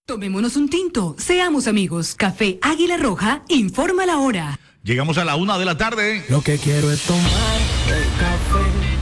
Tomémonos un tinto, seamos amigos. Café Águila Roja, informa la hora. Llegamos a la 1 de la tarde. Lo que quiero es tomar el café